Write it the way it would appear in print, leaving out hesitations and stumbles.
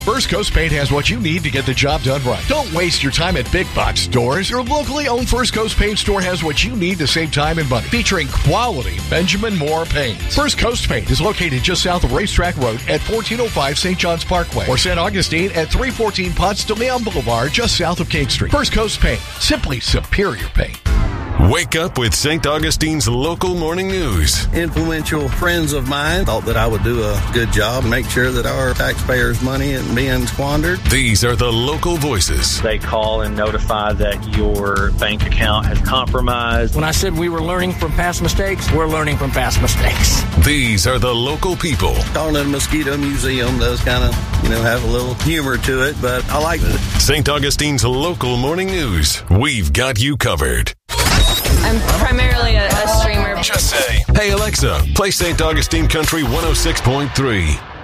First Coast Paint has what you need to get the job done right. Don't waste your time at big box stores. Your locally owned First Coast Paint store has what you need to save time and money. Featuring quality Benjamin Moore paints. First Coast Paint is located just south of Racetrack Road at 1405 St. John's Parkway or St. Augustine at 314 Ponce de Leon Boulevard just south of King Street. First Coast Paint. Simply superior paint. Wake up with St. Augustine's local morning news. Influential friends of mine thought that I would do a good job and make sure that our taxpayers' money isn't being squandered. These are the local voices. They call and notify that your bank account has compromised. When I said we were learning from past mistakes, we're learning from past mistakes. These are the local people. Calling it a mosquito museum does kind of, have a little humor to it, but I like it. St. Augustine's local morning news. We've got you covered. I'm primarily a streamer. Just say, hey Alexa, play St. Augustine Country 106.3.